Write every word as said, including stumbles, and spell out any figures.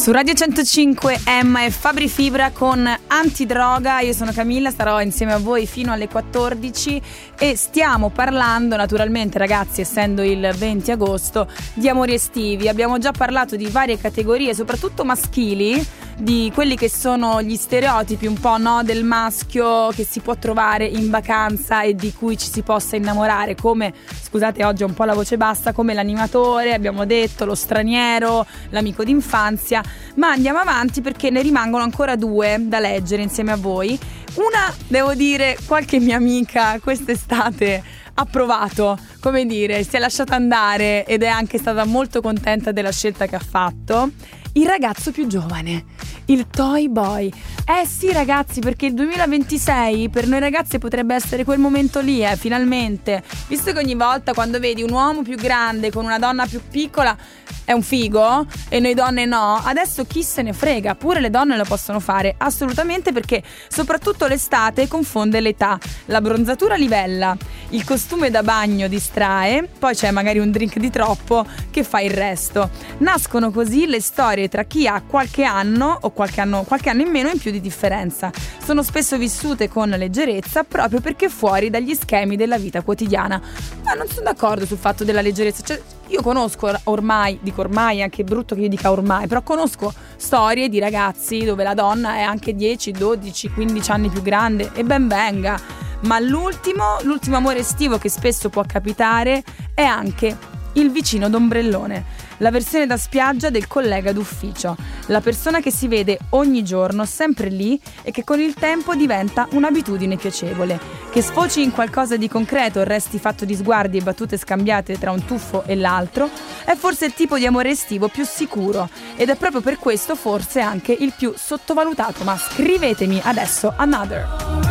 Su Radio centocinque Emma e Fabri Fibra con Antidroga. Io sono Camilla, starò insieme a voi fino alle quattordici e stiamo parlando naturalmente, ragazzi, essendo il venti agosto, di amori estivi. Abbiamo già parlato di varie categorie, soprattutto maschili, di quelli che sono gli stereotipi un po', no, del maschio che si può trovare in vacanza e di cui ci si possa innamorare, come, scusate oggi ho un po' la voce bassa, come l'animatore, abbiamo detto, lo straniero, l'amico d'infanzia. Ma andiamo avanti perché ne rimangono ancora due da leggere insieme a voi. Una, devo dire, qualche mia amica quest'estate ha provato, come dire, si è lasciata andare ed è anche stata molto contenta della scelta che ha fatto. Il ragazzo più giovane, il toy boy. Eh sì, ragazzi, perché il duemilaventisei per noi ragazze potrebbe essere quel momento lì, eh, finalmente. Visto che ogni volta quando vedi un uomo più grande con una donna più piccola è un figo e noi donne no, adesso chi se ne frega, pure le donne lo possono fare, assolutamente, perché soprattutto l'estate confonde l'età, la bronzatura livella, il costume da bagno distrae, poi c'è magari un drink di troppo che fa il resto. Nascono così le storie tra chi ha qualche anno o qualche anno, qualche anno in meno o in più di differenza. Sono spesso vissute con leggerezza proprio perché fuori dagli schemi della vita quotidiana. Ma non sono d'accordo sul fatto della leggerezza, cioè, io conosco ormai, dico ormai, è anche brutto che io dica ormai, però conosco storie di ragazzi dove la donna è anche dieci, dodici, quindici anni più grande e ben venga. Ma l'ultimo, l'ultimo amore estivo che spesso può capitare è anche il vicino d'ombrellone, la versione da spiaggia del collega d'ufficio, la persona che si vede ogni giorno, sempre lì, e che con il tempo diventa un'abitudine piacevole. Che sfoci in qualcosa di concreto o resti fatto di sguardi e battute scambiate tra un tuffo e l'altro, è forse il tipo di amore estivo più sicuro ed è proprio per questo forse anche il più sottovalutato. Ma scrivetemi adesso Another.